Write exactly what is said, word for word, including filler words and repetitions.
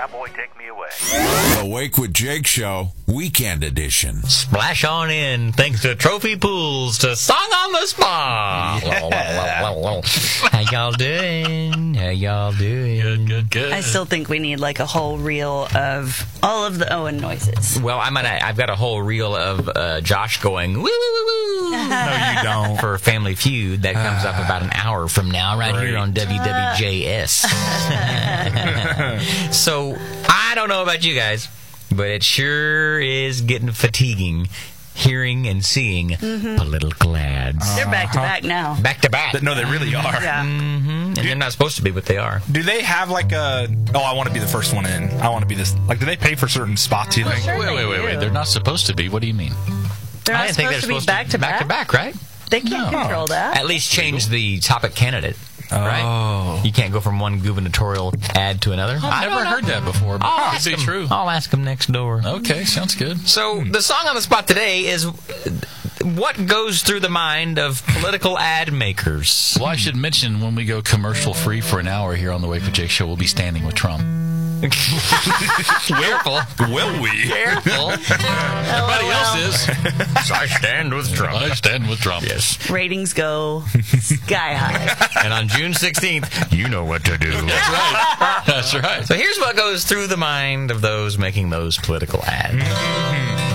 Cowboy Take Me Away. The Wake with Jake Show, Weekend Edition. Splash on in, thanks to Trophy Pools, to Song on the Spot. How y'all doing? How y'all doing? Good, good, good. I still think we need like a whole reel of all of the Owen noises. Well, I might. I've got a whole reel of uh, Josh going woo woo woo woo. No, you don't. For Family Feud that comes up about an hour from now, right Great. here on W W J S. So I don't know about you guys, but it sure is getting fatiguing hearing and seeing mm-hmm. political ads. They're back to back now. Back to back. No, they really are. Yeah. Mm-hmm. And they're not supposed to be, but they are. Do they have like a, oh, I want to be the first one in. I want to be this. Like, do they pay for certain spots, you think? Sure Wait, they wait, wait, do. wait. They're not supposed to be. What do you mean? They're I not didn't think supposed they're to be supposed back to back to back, right? They can't No. control that. At least change the topic candidate. Right? Oh. You can't go from one gubernatorial ad to another. I've never heard that before, but I'll it ask could be them. true. I'll ask them next door. Okay, sounds good. So the song on the spot today is what goes through the mind of political ad makers. Well, I should mention when we go commercial free for an hour here on the Wake with Jake show, we'll be standing with Trump. Careful. Will we? Careful. Everybody else is. I stand with Trump. I stand with Trump. Yes. Ratings go sky high. And on June sixteenth, you know what to do. That's right. That's right. So here's what goes through the mind of those making those political ads.